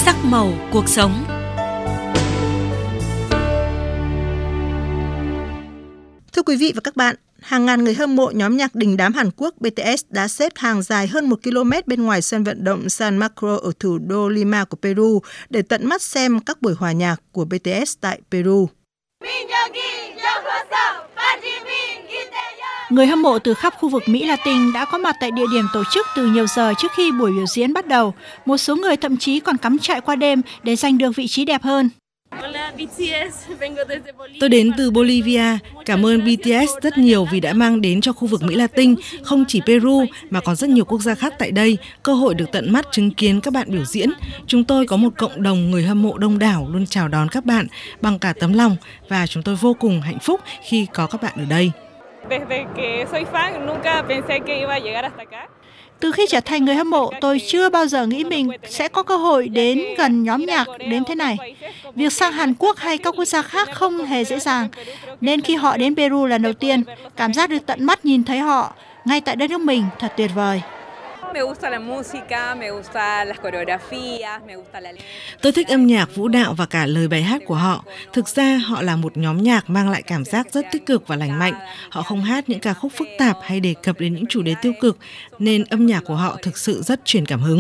sắc màu cuộc sống. Thưa quý vị và các bạn, hàng ngàn người hâm mộ nhóm nhạc đình đám Hàn Quốc BTS đã xếp hàng dài hơn 1 km bên ngoài sân vận động San Marcos ở thủ đô Lima của Peru để tận mắt xem các buổi hòa nhạc của BTS tại Peru. Người hâm mộ từ khắp khu vực Mỹ Latin đã có mặt tại địa điểm tổ chức từ nhiều giờ trước khi buổi biểu diễn bắt đầu. Một số người thậm chí còn cắm trại qua đêm để giành được vị trí đẹp hơn. Tôi đến từ Bolivia. Cảm ơn BTS rất nhiều vì đã mang đến cho khu vực Mỹ Latin, không chỉ Peru mà còn rất nhiều quốc gia khác tại đây, cơ hội được tận mắt chứng kiến các bạn biểu diễn. Chúng tôi có một cộng đồng người hâm mộ đông đảo luôn chào đón các bạn bằng cả tấm lòng và chúng tôi vô cùng hạnh phúc khi có các bạn ở đây. Từ khi trở thành người hâm mộ, tôi chưa bao giờ nghĩ mình sẽ có cơ hội đến gần nhóm nhạc đến thế này. Việc sang Hàn Quốc hay các quốc gia khác không hề dễ dàng, nên khi họ đến Peru lần đầu tiên, cảm giác được tận mắt nhìn thấy họ ngay tại đất nước mình thật tuyệt vời. Tôi thích âm nhạc, vũ đạo và cả lời bài hát của họ. Thực ra họ là một nhóm nhạc mang lại cảm giác rất tích cực và lành mạnh. Họ không hát những ca khúc phức tạp hay đề cập đến những chủ đề tiêu cực, nên âm nhạc của họ thực sự rất truyền cảm hứng.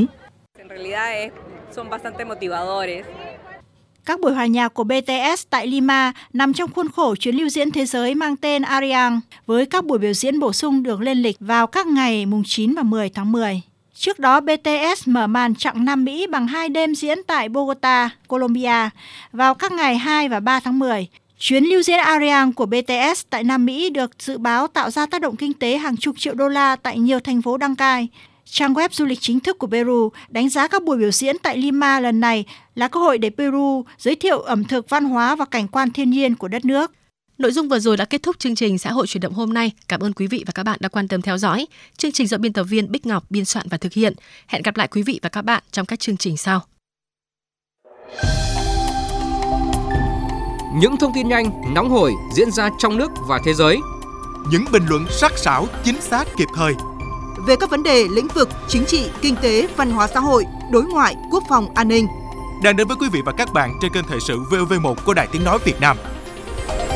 Các buổi hòa nhạc của BTS tại Lima nằm trong khuôn khổ chuyến lưu diễn thế giới mang tên Ariang, với các buổi biểu diễn bổ sung được lên lịch vào các ngày mùng 9 và 10 tháng 10. Trước đó, BTS mở màn chặng Nam Mỹ bằng 2 đêm diễn tại Bogota, Colombia vào các ngày 2 và 3 tháng 10. Chuyến lưu diễn Ariang của BTS tại Nam Mỹ được dự báo tạo ra tác động kinh tế hàng chục triệu đô la tại nhiều thành phố đăng cai. Trang web du lịch chính thức của Peru đánh giá các buổi biểu diễn tại Lima lần này là cơ hội để Peru giới thiệu ẩm thực, văn hóa và cảnh quan thiên nhiên của đất nước. Nội dung vừa rồi đã kết thúc chương trình Xã hội chuyển động hôm nay. Cảm ơn quý vị và các bạn đã quan tâm theo dõi. Chương trình do biên tập viên Bích Ngọc biên soạn và thực hiện. Hẹn gặp lại quý vị và các bạn trong các chương trình sau. Những thông tin nhanh, nóng hổi diễn ra trong nước và thế giới. Những bình luận sắc sảo, chính xác, kịp thời. Về các vấn đề lĩnh vực chính trị, kinh tế, văn hóa xã hội, đối ngoại, quốc phòng, an ninh. Đang đến với quý vị và các bạn trên kênh Thời sự VOV1 của Đài Tiếng nói Việt Nam.